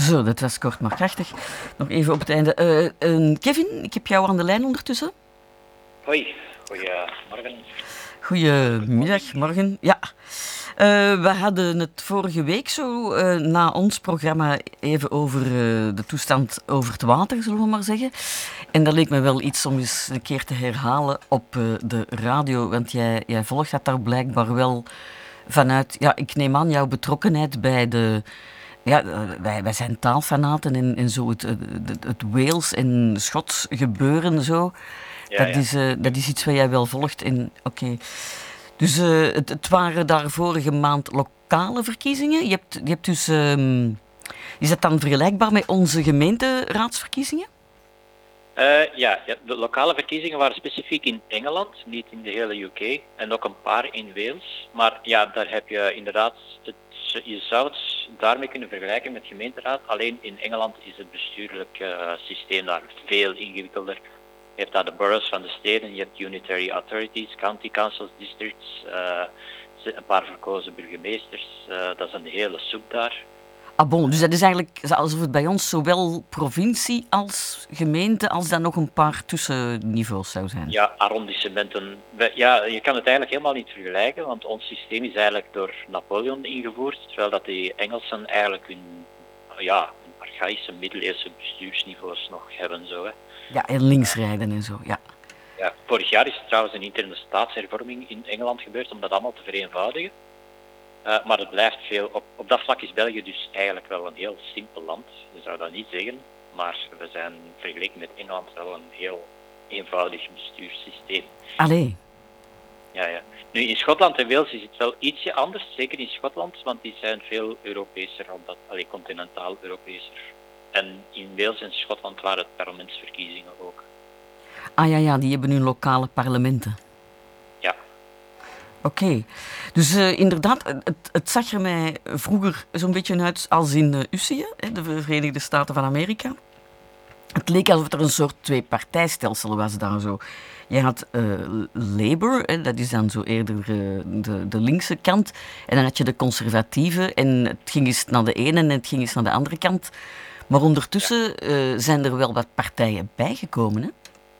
Zo, dat was kort maar krachtig. Nog even op het einde. Kevin, ik heb jou aan de lijn ondertussen. Hoi, goedemorgen. Goedemiddag, morgen. Ja, we hadden het vorige week zo na ons programma even over de toestand over het water, zullen we maar zeggen. En dat leek me wel iets om eens een keer te herhalen op de radio, want jij volgt dat daar blijkbaar wel vanuit, ja, ik neem aan jouw betrokkenheid bij de... Ja, wij zijn taalfanaten en zo het Wales en Schots gebeuren zo. Ja, Dat is iets wat jij wel volgt. Oké. Dus het waren daar vorige maand lokale verkiezingen. Je hebt dus... is dat dan vergelijkbaar met onze gemeenteraadsverkiezingen? ja, de lokale verkiezingen waren specifiek in Engeland, niet in de hele UK, en ook een paar in Wales. Maar ja, daar heb je inderdaad, je zou het daarmee kunnen vergelijken met gemeenteraad. Alleen in Engeland is het bestuurlijk systeem daar veel ingewikkelder. Je hebt daar de boroughs van de steden, je hebt unitary authorities, county councils, districts, een paar verkozen burgemeesters. Dat is een hele soep daar. Ah bon, dus dat is eigenlijk alsof het bij ons zowel provincie als gemeente, als dan nog een paar tussenniveaus zou zijn. Ja, arrondissementen. Ja, je kan het eigenlijk helemaal niet vergelijken, want ons systeem is eigenlijk door Napoleon ingevoerd, terwijl dat die Engelsen eigenlijk hun archaïsche middeleeuwse bestuursniveaus nog hebben. Zo, hè. Ja, en links rijden en zo, ja. Ja, vorig jaar is er trouwens een interne staatshervorming in Engeland gebeurd om dat allemaal te vereenvoudigen. Maar het blijft veel. Op dat vlak is België dus eigenlijk wel een heel simpel land. Je zou dat niet zeggen, maar we zijn vergeleken met Engeland wel een heel eenvoudig bestuurssysteem. Allee. Ja. Nu in Schotland en Wales is het wel ietsje anders, zeker in Schotland, want die zijn veel Europeeser, continentaal Europeeser. En in Wales en Schotland waren het parlementsverkiezingen ook. Ah ja, die hebben hun lokale parlementen. Ja. Oké. Dus inderdaad, het zag er mij vroeger zo'n beetje uit als in UCE, de Verenigde Staten van Amerika. Het leek alsof er een soort twee-partijstelsel was daar zo. Je had Labour, dat is dan zo eerder de linkse kant. En dan had je de conservatieven en het ging eens naar de ene en het ging eens naar de andere kant. Maar ondertussen zijn er wel wat partijen bijgekomen, hè?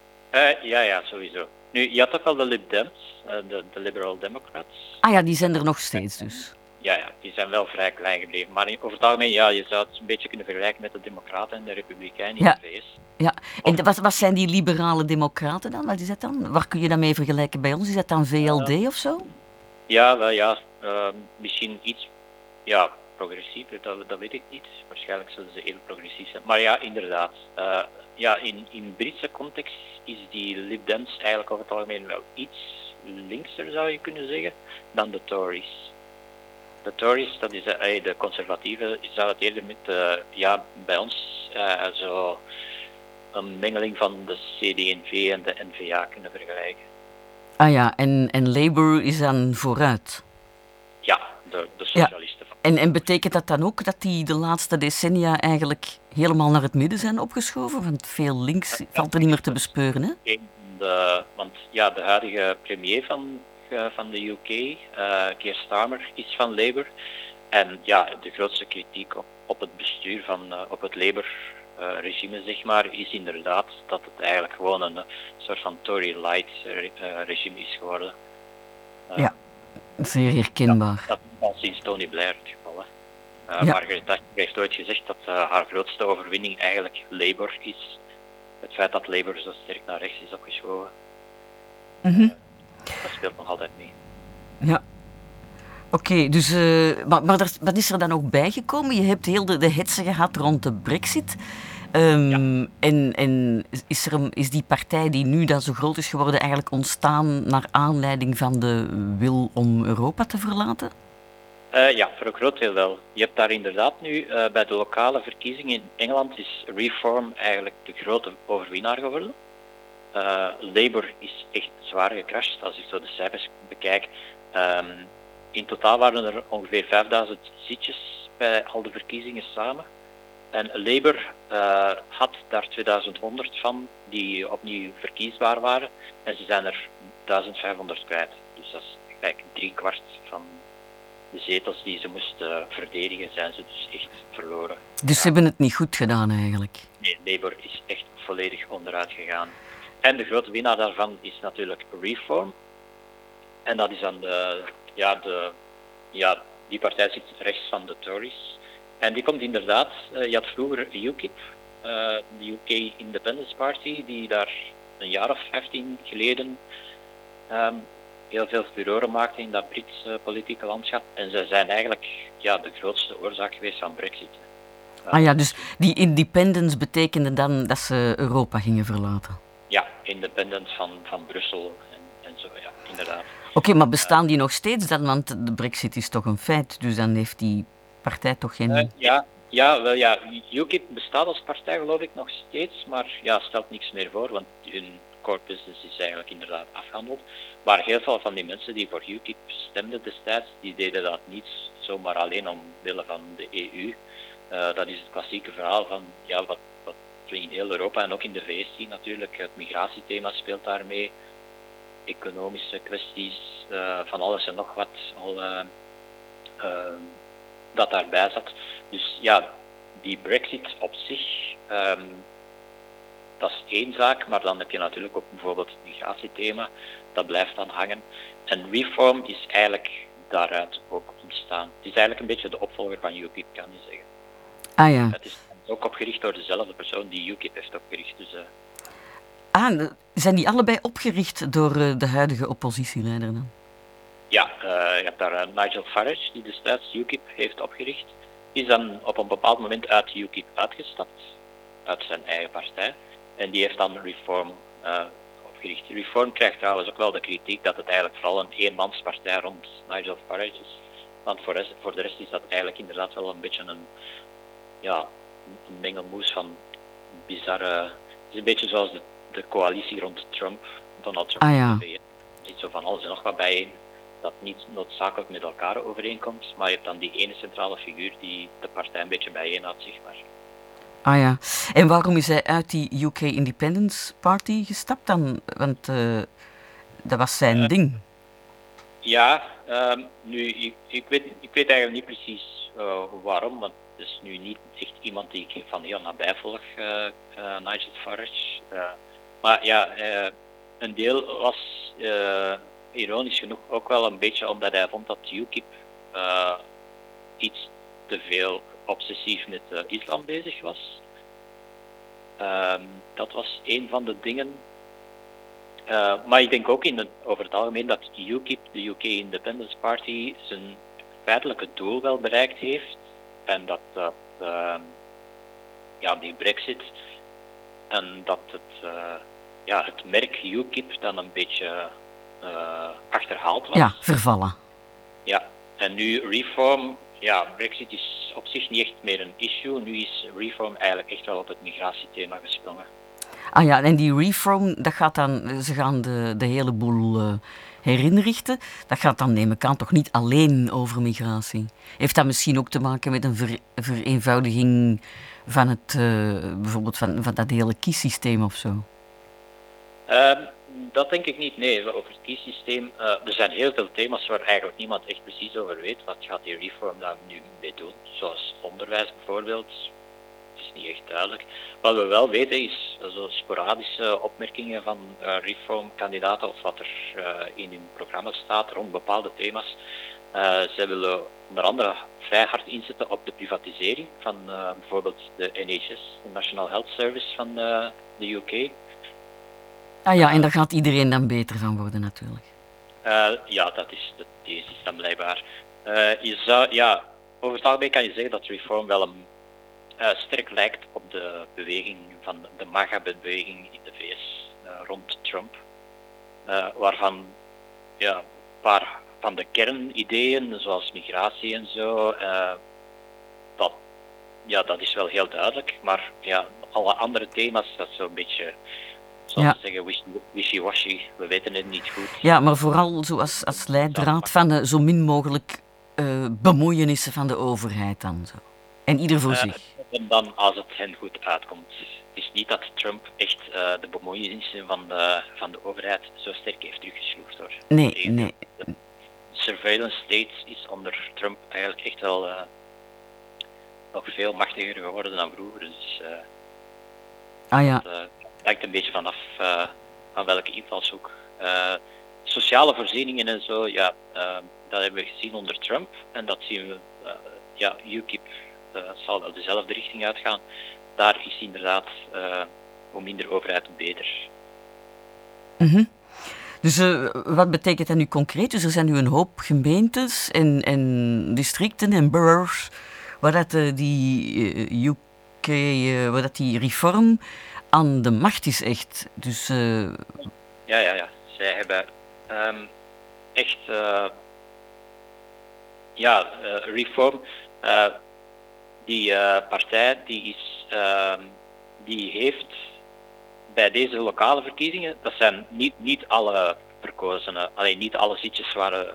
Ja, sowieso. Nu, je had ook wel de Lib Dems, de Liberal Democrats. Ah ja, die zijn er nog steeds dus. Ja, die zijn wel vrij klein gebleven. Maar over het algemeen, ja, je zou het een beetje kunnen vergelijken met de Democraten en de Republikeinen in de VS. Ja, en wat zijn die liberale democraten dan? Wat is dat dan? Waar kun je dat mee vergelijken bij ons? Is dat dan VLD of zo? Ja, misschien iets progressief, dat weet ik niet. Waarschijnlijk zullen ze even progressief zijn. Maar ja, inderdaad. In Britse context is die Lib Dems eigenlijk over het algemeen wel iets linkser, zou je kunnen zeggen, dan de Tories. De Tories, dat is de conservatieven, je zou het eerder met bij ons zo een mengeling van de CD&V en de N-VA kunnen vergelijken. Ah ja, en Labour is dan vooruit? Ja, de socialisten. Ja. En betekent dat dan ook dat die de laatste decennia eigenlijk helemaal naar het midden zijn opgeschoven? Want veel links valt er niet meer te bespeuren, hè? Want de huidige premier van de UK, Keir Starmer, is van Labour. En ja, de grootste kritiek op het bestuur op het Labour-regime, zeg maar, is inderdaad dat het eigenlijk gewoon een soort van Tory-light regime is geworden. Ja, zeer herkenbaar. Dat is al sinds Tony Blair het geval. Margaret Thatcher heeft ooit gezegd dat haar grootste overwinning eigenlijk Labour is. Het feit dat Labour zo sterk naar rechts is opgeschoven. Dat speelt nog altijd mee. Ja. Oké, dus maar wat is er dan ook bijgekomen? Je hebt heel de hetze gehad rond de Brexit. En is die partij die nu dan zo groot is geworden eigenlijk ontstaan naar aanleiding van de wil om Europa te verlaten? Ja, voor een groot deel wel. Je hebt daar inderdaad nu bij de lokale verkiezingen in Engeland is Reform eigenlijk de grote overwinnaar geworden. Labour is echt zwaar gecrashed als ik zo de cijfers bekijk. In totaal waren er ongeveer 5000 zitjes bij al de verkiezingen samen. En Labour had daar 2100 van die opnieuw verkiesbaar waren. En ze zijn er 1500 kwijt. Dus dat is eigenlijk 3/4 van de zetels die ze moesten verdedigen, zijn ze dus echt verloren. Dus ze hebben het niet goed gedaan eigenlijk. Nee, Labour is echt volledig onderuit gegaan. En de grote winnaar daarvan is natuurlijk Reform. En dat is dan die partij zit rechts van de Tories. En die komt inderdaad, je had vroeger UKIP, de UK Independence Party, die daar een jaar of 15 geleden heel veel furoren maakte in dat Britse politieke landschap. En zij zijn eigenlijk de grootste oorzaak geweest van Brexit. Dus die independence betekende dan dat ze Europa gingen verlaten? Ja, independence van Brussel en zo, ja, inderdaad. Oké, maar bestaan die nog steeds dan? Want de Brexit is toch een feit, dus dan heeft die partij toch geen... UKIP bestaat als partij geloof ik nog steeds, maar stelt niks meer voor, want hun core business is eigenlijk inderdaad afgehandeld. Maar heel veel van die mensen die voor UKIP stemden destijds, die deden dat niet zomaar alleen omwille van de EU. Dat is het klassieke verhaal van wat we in heel Europa en ook in de VS zien natuurlijk. Het migratiethema speelt daarmee, economische kwesties, van alles en nog wat dat daarbij zat. Dus die Brexit op zich, dat is één zaak, maar dan heb je natuurlijk ook bijvoorbeeld het migratiethema, dat blijft dan hangen. En Reform is eigenlijk daaruit ook ontstaan. Het is eigenlijk een beetje de opvolger van UKIP, kan je zeggen. Het is ook opgericht door dezelfde persoon die UKIP heeft opgericht. Dus, zijn die allebei opgericht door de huidige oppositieleider dan? Ja, je hebt daar Nigel Farage, die destijds UKIP heeft opgericht. Die is dan op een bepaald moment uit UKIP uitgestapt, uit zijn eigen partij. En die heeft dan Reform opgericht. Reform krijgt trouwens ook wel de kritiek dat het eigenlijk vooral een eenmanspartij rond Nigel Farage is. Want voor de rest is dat eigenlijk inderdaad wel een beetje een mengelmoes van bizarre... Het is een beetje zoals de coalitie rond Trump, Donald Trump. Er zit zo van alles en nog wat bijeen, dat niet noodzakelijk met elkaar overeenkomt, maar je hebt dan die ene centrale figuur die de partij een beetje bijeenhoudt, zeg maar. En waarom is hij uit die UK Independence Party gestapt dan? Want dat was zijn ding. Nu, ik weet eigenlijk niet precies waarom, want het is nu niet echt iemand die ik van heel nabij volg, Nigel Farage. Een deel was ironisch genoeg ook wel een beetje omdat hij vond dat UKIP iets te veel obsessief met islam bezig was. Dat was een van de dingen. Maar ik denk ook over het algemeen dat UKIP, de UK Independence Party, zijn feitelijke doel wel bereikt heeft. En dat die Brexit en dat het merk UKIP dan een beetje achterhaald was. Ja, vervallen. Ja, en nu Reform, Brexit is op zich niet echt meer een issue. Nu is Reform eigenlijk echt wel op het migratiethema gesprongen. En die Reform, dat gaat dan, ze gaan de hele boel herinrichten. Dat gaat dan, neem ik aan, toch niet alleen over migratie. Heeft dat misschien ook te maken met een vereenvoudiging van het, bijvoorbeeld van dat hele kiessysteem of zo? Dat denk ik niet, nee. Over het kiessysteem, er zijn heel veel thema's waar eigenlijk niemand echt precies over weet. Wat gaat die Reform daar nu mee doen? Zoals onderwijs bijvoorbeeld. Het is niet echt duidelijk. Wat we wel weten is zo sporadische opmerkingen van Reform-kandidaten of wat er in hun programma staat rond bepaalde thema's. Zij willen onder andere vrij hard inzetten op de privatisering van bijvoorbeeld de NHS, de National Health Service van de UK. En daar gaat iedereen dan beter van worden natuurlijk. Dat is de these dan blijkbaar. Over het algemeen kan je zeggen dat Reform wel sterk lijkt op de beweging van de MAGA-beweging in de VS rond Trump. Waarvan een paar van de kernideeën, zoals migratie en zo, dat is wel heel duidelijk. Maar alle andere thema's, dat is zo'n beetje... Zoals ze zeggen, wishy-washy, we weten het niet goed. Ja, maar vooral zo als leidraad van zo min mogelijk bemoeienissen van de overheid dan zo. En ieder voor zich. En dan als het hen goed uitkomt. Het is niet dat Trump echt de bemoeienissen van de overheid zo sterk heeft teruggeschroefd hoor. Nee. surveillance state is onder Trump eigenlijk echt wel nog veel machtiger geworden dan vroeger. Dus dat hangt een beetje vanaf van welke invalshoek. Sociale voorzieningen en zo, dat hebben we gezien onder Trump en dat zien we, UKIP zal wel dezelfde richting uitgaan. Daar is inderdaad hoe minder overheid, hoe beter. Mm-hmm. Dus wat betekent dat nu concreet? Dus er zijn nu een hoop gemeentes en districten en boroughs waar dat die UK, waar dat die reform aan de macht is echt. Dus, Ja. Zij hebben echt reform. Die partij die heeft bij deze lokale verkiezingen, dat zijn niet alle verkozenen, alleen niet alle zitjes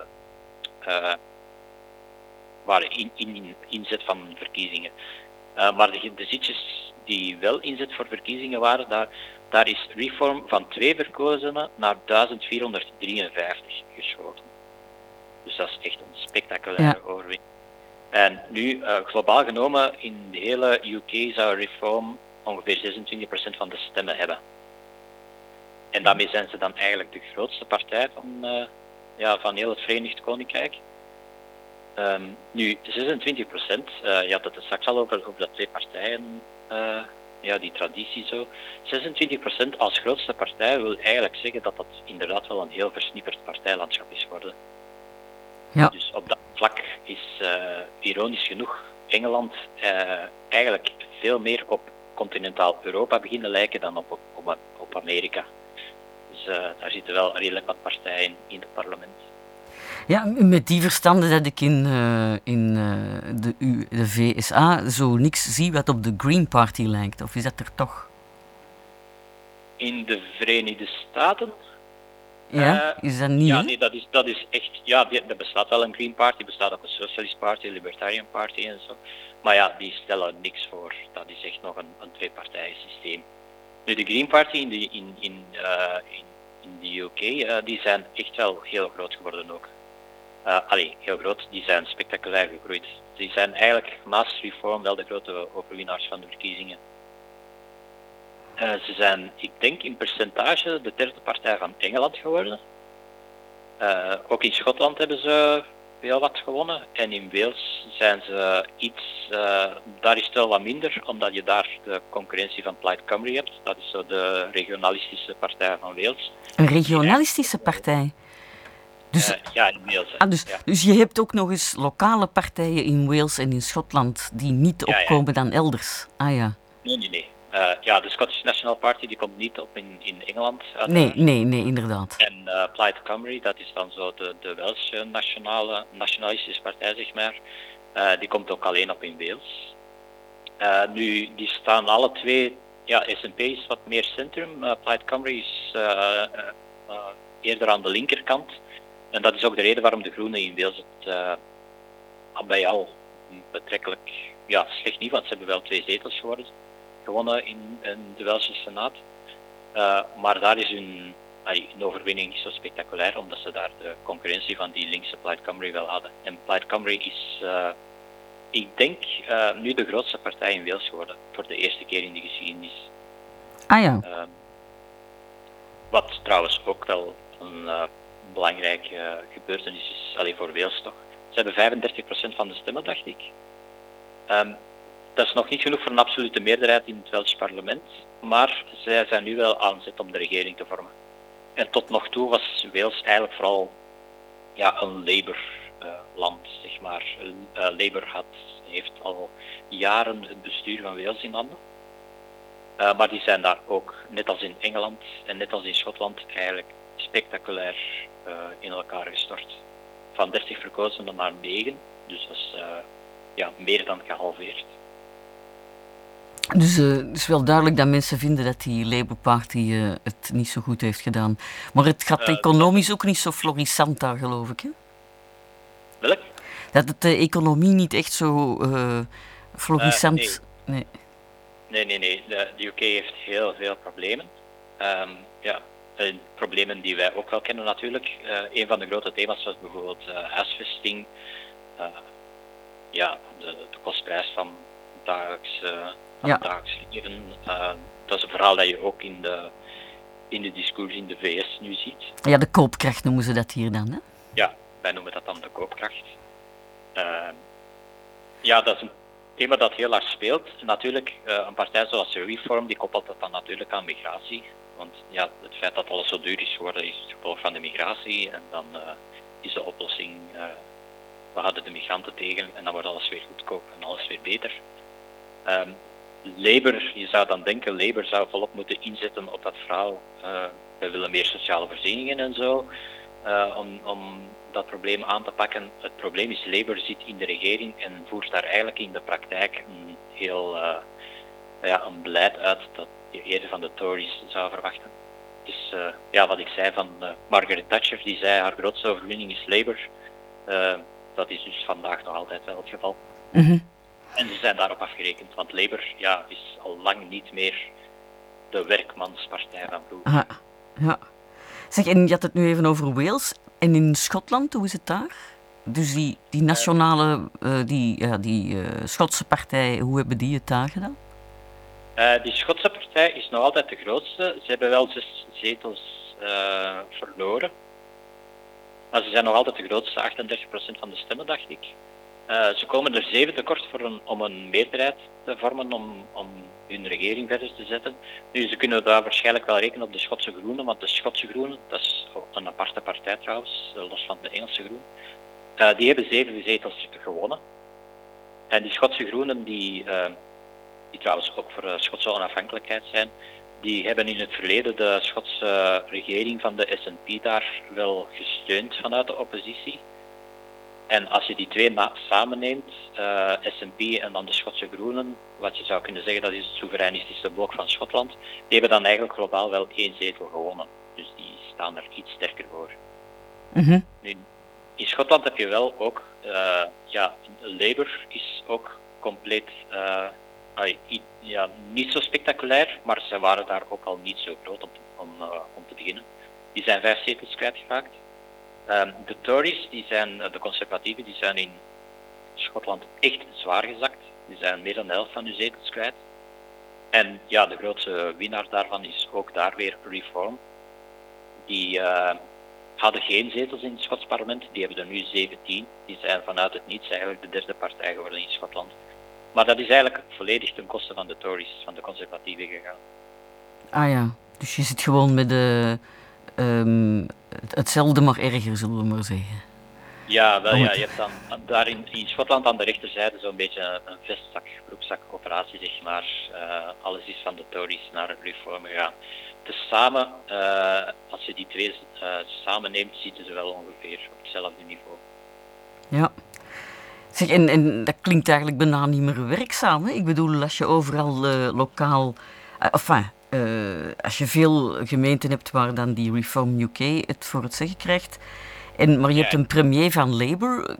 waren in inzet van verkiezingen. Maar de zitjes die wel inzet voor verkiezingen waren, daar is reform van 2 verkozenen naar 1453 geschoten. Dus dat is echt een spectaculaire overwinning. En nu, globaal genomen, in de hele UK zou reform ongeveer 26% van de stemmen hebben. En daarmee zijn ze dan eigenlijk de grootste partij van heel het Verenigd Koninkrijk. Nu, 26%, je had het er straks al over dat 2 partijen, die traditie zo. 26% als grootste partij wil eigenlijk zeggen dat dat inderdaad wel een heel versnipperd partijlandschap is geworden. Ja. Dus op dat vlak is ironisch genoeg Engeland eigenlijk veel meer op continentaal Europa beginnen lijken dan op Amerika. Dus daar zitten wel redelijk wat partijen in het parlement. Ja, met die verstande dat ik in de VSA zo niks zie wat op de Green Party lijkt. Of is dat er toch? In de Verenigde Staten? Ja, is dat niet? Ja, nee, dat is echt. Ja, er bestaat wel een Green Party, er bestaat ook een Socialist Party, een Libertarian Party en zo. Maar ja, die stellen niks voor. Dat is echt nog een tweepartijen systeem. Nu, de Green Party in de UK, die zijn echt wel heel groot geworden ook. Heel groot, die zijn spectaculair gegroeid. Die zijn eigenlijk naast Reform wel de grote overwinnaars van de verkiezingen. Ze zijn, ik denk in percentage, de 3e partij van Engeland geworden. Ook in Schotland hebben ze heel wat gewonnen. En in Wales zijn ze daar is het wel wat minder, omdat je daar de concurrentie van Plaid Cymru hebt. Dat is zo de regionalistische partij van Wales. Een regionalistische partij? Dus, in Wales. Dus je hebt ook nog eens lokale partijen in Wales en in Schotland die niet opkomen dan elders? Ah ja. Nee. De Scottish National Party die komt niet op in Engeland. Nee, inderdaad. En Plaid Cymru, dat is dan zo de Welsche nationalistische partij, zeg maar. Die komt ook alleen op in Wales. Nu, die staan alle twee, SNP is wat meer centrum. Plaid Cymru is eerder aan de linkerkant. En dat is ook de reden waarom de Groenen in Wales het bij al betrekkelijk slecht niet, want ze hebben wel 2 zetels gewonnen in de Welsche Senaat. Maar daar is hun overwinning niet zo spectaculair, omdat ze daar de concurrentie van die linkse Plaid Cymru wel hadden. En Plaid Cymru is, ik denk, nu de grootste partij in Wales geworden, voor de eerste keer in de geschiedenis. Ah ja. Wat trouwens ook wel een belangrijke gebeurtenis is, voor Wales toch. Ze hebben 35% van de stemmen, dacht ik. Dat is nog niet genoeg voor een absolute meerderheid in het Welsche parlement, maar zij zijn nu wel aan zet om de regering te vormen. En tot nog toe was Wales eigenlijk vooral een Labour-land, zeg maar. Labour heeft al jaren het bestuur van Wales in handen. Maar die zijn daar ook, net als in Engeland en net als in Schotland, eigenlijk spectaculair in elkaar gestort. Van 30 verkozenen naar 9, dus dat is meer dan gehalveerd. Dus het is wel duidelijk dat mensen vinden dat die Labour Party het niet zo goed heeft gedaan. Maar het gaat economisch ook niet zo florissant daar, geloof ik, hè? Welk? Dat het de economie niet echt zo florissant... Nee. De UK heeft heel veel problemen. problemen die wij ook wel kennen natuurlijk. Een van de grote thema's was bijvoorbeeld huisvesting. De kostprijs van het dagelijks leven. Dat is een verhaal dat je ook in de discussie in de VS nu ziet. Ja, de koopkracht noemen ze dat hier dan, hè? Ja, wij noemen dat dan de koopkracht. Dat is een thema dat heel erg speelt. En natuurlijk, een partij zoals Reform, die koppelt dat dan natuurlijk aan migratie. Want ja, het feit dat alles zo duur is geworden, is het gevolg van de migratie. En dan is de oplossing, we hadden de migranten tegen en dan wordt alles weer goedkoop en alles weer beter. Labour, je zou dan denken, Labour zou volop moeten inzetten op dat verhaal. We willen meer sociale voorzieningen en zo, om dat probleem aan te pakken. Het probleem is, Labour zit in de regering en voert daar eigenlijk in de praktijk een heel een beleid uit dat je eerder van de Tories zou verwachten. Dus wat ik zei van Margaret Thatcher, die zei haar grootste overwinning is Labour. Dat is dus vandaag nog altijd wel het geval. Mm-hmm. En ze zijn daarop afgerekend, want Labour is al lang niet meer de werkmanspartij van vroeger. Ja. Zeg, en je had het nu even over Wales. En in Schotland, hoe is het daar? Dus die nationale, Schotse partij, hoe hebben die het daar gedaan? Die Schotse partij is nog altijd de grootste. Ze hebben wel 6 zetels verloren. Maar ze zijn nog altijd de grootste, 38% van de stemmen, dacht ik. Ze komen er 7 tekort om een meerderheid te vormen om hun regering verder te zetten. Nu, ze kunnen daar waarschijnlijk wel rekenen op de Schotse Groenen, want de Schotse Groenen, dat is een aparte partij trouwens, los van de Engelse Groenen, die hebben 7 zetels gewonnen. En die Schotse Groenen, die trouwens ook voor Schotse onafhankelijkheid zijn, die hebben in het verleden de Schotse regering van de SNP daar wel gesteund vanuit de oppositie. En als je die twee samen neemt, SNP en dan de Schotse Groenen, wat je zou kunnen zeggen dat is het soevereinistische blok van Schotland, die hebben dan eigenlijk globaal wel 1 zetel gewonnen. Dus die staan er iets sterker voor. Mm-hmm. Nu, in Schotland heb je wel ook, Labour is ook compleet, niet zo spectaculair, maar ze waren daar ook al niet zo groot om te beginnen. Die zijn 5 zetels kwijtgeraakt. De Tories, de conservatieven, die zijn in Schotland echt zwaar gezakt. Die zijn meer dan de helft van hun zetels kwijt. En ja, de grootste winnaar daarvan is ook daar weer Reform. Die hadden geen zetels in het Schots parlement, die hebben er nu 17. Die zijn vanuit het niets eigenlijk de 3e partij geworden in Schotland. Maar dat is eigenlijk volledig ten koste van de Tories, van de conservatieven gegaan. Ah ja, dus je zit gewoon met hetzelfde maar erger, zullen we maar zeggen. Ja, wel ja, je hebt dan daar in Schotland aan de rechterzijde zo'n beetje een vestzak-broekzak operatie, zeg maar. Alles is van de Tories naar Reform gegaan. Tezamen, als je die twee samen neemt, zitten ze wel ongeveer op hetzelfde niveau. Ja. Zeg, en dat klinkt eigenlijk bijna niet meer werkzaam, hè? Ik bedoel, als je overal lokaal... als je veel gemeenten hebt waar dan die Reform UK het voor het zeggen krijgt, maar je hebt een premier van Labour,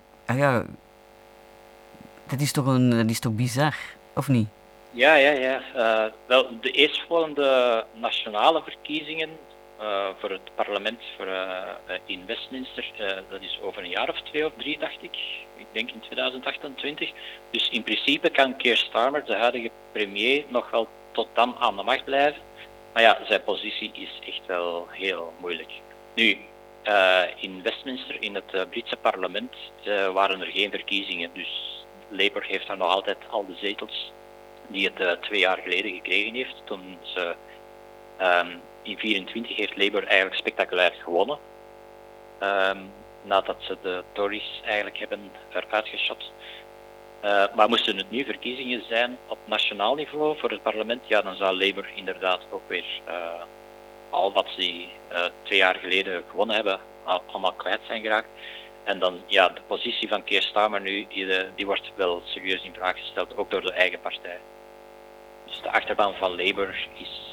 dat is toch bizar, of niet? Ja. Wel, de eerstvolgende nationale verkiezingen voor het parlement in Westminster, dat is over een jaar of 2 of 3, dacht ik. Ik denk in 2028. Dus in principe kan Keir Starmer, de huidige premier, nog wel tot dan aan de macht blijven. Maar ja, zijn positie is echt wel heel moeilijk. Nu, in Westminster, in het Britse parlement, waren er geen verkiezingen. Dus Labour heeft daar nog altijd al de zetels die het 2 jaar geleden gekregen heeft. Toen ze in 2024 heeft Labour eigenlijk spectaculair gewonnen. Nadat ze de Tories eigenlijk hebben eruit geschot. Maar moesten het nu verkiezingen zijn op nationaal niveau voor het parlement, ja, dan zou Labour inderdaad ook weer al wat ze 2 jaar geleden gewonnen hebben, allemaal kwijt zijn geraakt. En dan, ja, de positie van Keir Starmer nu, die wordt wel serieus in vraag gesteld, ook door de eigen partij. Dus de achterban van Labour is,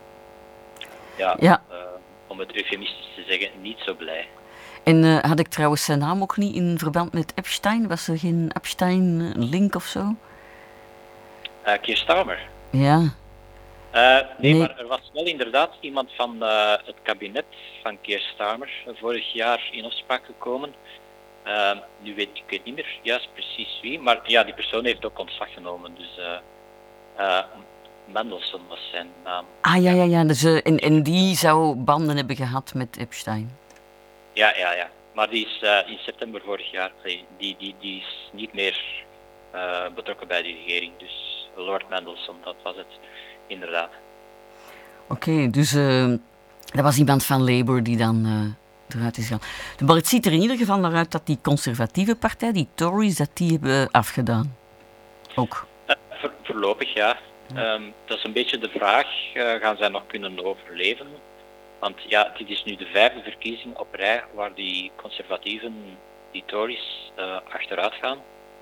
om het eufemistisch te zeggen, niet zo blij. En had ik trouwens zijn naam ook niet in verband met Epstein? Was er geen Epstein-link of zo? Keir Starmer? Ja. Nee, maar er was wel inderdaad iemand van het kabinet van Keir Starmer vorig jaar in opspraak gekomen. Nu ik weet niet meer juist precies wie, maar ja, die persoon heeft ook ontslag genomen. Dus Mendelssohn was zijn naam. Ja. Dus, en die zou banden hebben gehad met Epstein. Ja. Maar die is in september vorig jaar, die is niet meer betrokken bij de regering. Dus Lord Mendelssohn, dat was het inderdaad. Oké, dus dat was iemand van Labour die dan eruit is gegaan. Maar het ziet er in ieder geval naar uit dat die conservatieve partij, die Tories, dat die hebben afgedaan. Ook. Voorlopig, ja. Dat is een beetje de vraag, gaan zij nog kunnen overleven? Want ja, dit is nu de 5e verkiezing op rij waar die conservatieven, die Tories, achteruit gaan.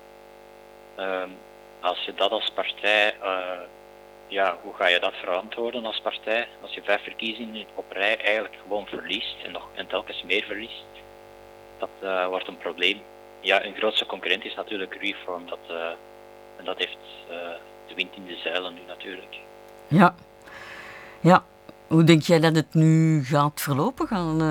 Als je dat als partij, hoe ga je dat verantwoorden als partij? Als je 5 verkiezingen op rij eigenlijk gewoon verliest en telkens meer verliest, dat wordt een probleem. Ja, een grootste concurrent is natuurlijk Reform, en dat heeft de wind in de zeilen nu natuurlijk. Ja. Hoe denk jij dat het nu gaat verlopen?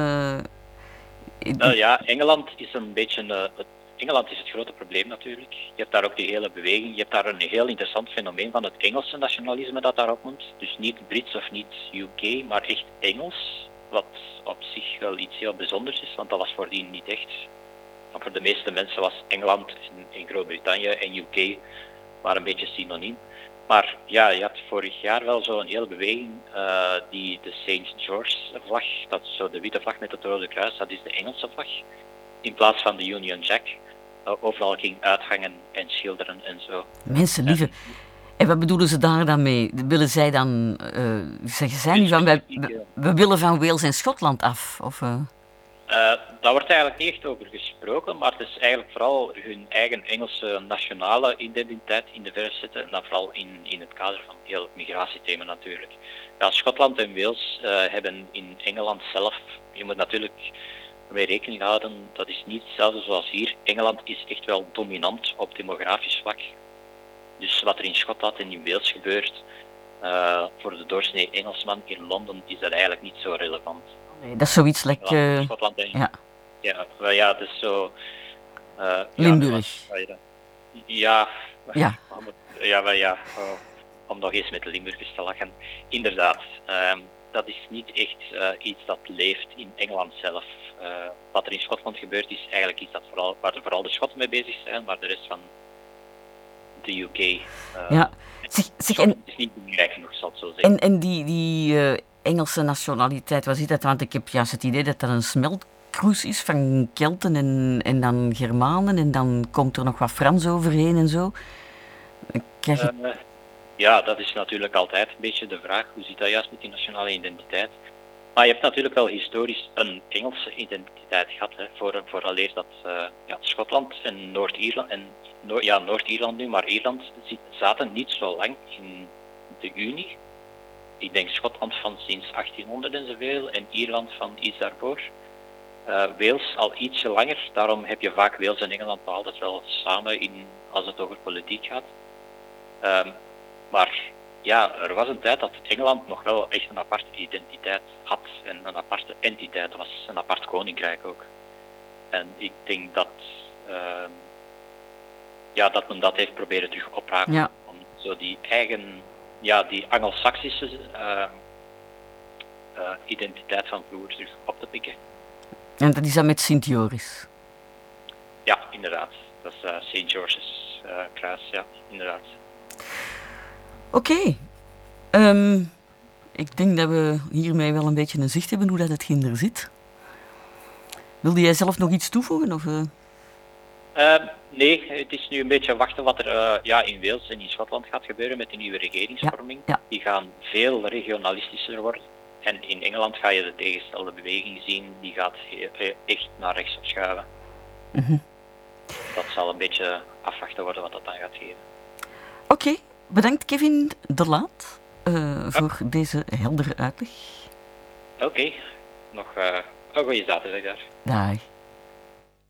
Engeland is een beetje Engeland is het grote probleem natuurlijk. Je hebt daar ook die hele beweging. Je hebt daar een heel interessant fenomeen van het Engelse nationalisme dat daar opkomt. Dus niet Brits of niet UK, maar echt Engels. Wat op zich wel iets heel bijzonders is, want dat was voordien niet echt. Maar voor de meeste mensen was Engeland en Groot-Brittannië en UK maar een beetje synoniem. Maar ja, je had vorig jaar wel zo'n hele beweging, die de St. George vlag, dat is zo de witte vlag met het rode kruis, dat is de Engelse vlag. In plaats van de Union Jack, overal ging uithangen en schilderen en zo. Mensen lieve. En wat bedoelen ze daar dan mee? Willen zij dan zeggen zij niet van we willen van Wales en Schotland af? Of, Daar wordt eigenlijk niet echt over gesproken, maar het is eigenlijk vooral hun eigen Engelse nationale identiteit in de verf zetten, en dan vooral in het kader van heel het migratiethema natuurlijk. Ja, Schotland en Wales hebben in Engeland zelf, je moet natuurlijk mee rekening houden, dat is niet hetzelfde zoals hier. Engeland is echt wel dominant op demografisch vlak. Dus wat er in Schotland en in Wales gebeurt, voor de doorsnee Engelsman in Londen is dat eigenlijk niet zo relevant. Nee, dat is zoiets lekker. Schotland en ja, dat is zo. Limburg. Om nog eens met de Limburgers te lachen. Inderdaad, dat is niet echt iets dat leeft in Engeland zelf. Wat er in Schotland gebeurt is eigenlijk iets dat waar vooral de Schotten mee bezig zijn, maar de rest van de UK is niet belangrijk genoeg, zal het zo zeggen. En die Engelse nationaliteit, wat is dat? Want ik heb juist het idee dat dat een smeltkroes is van Kelten en dan Germanen en dan komt er nog wat Frans overheen en zo. Ja, dat is natuurlijk altijd een beetje de vraag, hoe zit dat juist met die nationale identiteit? Maar je hebt natuurlijk wel historisch een Engelse identiteit gehad, hè, vooraleer dat Schotland en Noord-Ierland, Noord-Ierland nu, maar Ierland zaten niet zo lang in de Unie. Ik denk Schotland van sinds 1800 en zoveel en Ierland van iets daarvoor. Wales al ietsje langer, daarom heb je vaak Wales en Engeland altijd wel samen als het over politiek gaat. Maar ja, er was een tijd dat Engeland nog wel echt een aparte identiteit had en een aparte entiteit was, een apart koninkrijk ook. En ik denk dat men dat heeft proberen terug opraken. Ja. Om zo die eigen, die Anglo-Saxische identiteit van vroeger terug op te pikken. En dat is dan met Sint Joris? Ja, inderdaad. Dat is St. George's kruis, ja, inderdaad. Oké. Ik denk dat we hiermee wel een beetje een zicht hebben hoe dat het ginder zit. Wilde jij zelf nog iets toevoegen? Of, Nee, het is nu een beetje wachten wat er in Wales en in Schotland gaat gebeuren met de nieuwe regeringsvorming. Ja. Die gaan veel regionalistischer worden. En in Engeland ga je de tegenstelde beweging zien, die gaat echt naar rechts opschuiven. Mm-hmm. Dat zal een beetje afwachten worden wat dat dan gaat geven. Oké, bedankt Kevin de Laat voor deze heldere uitleg. Oké, nog een goede zaterdag daar. Dag.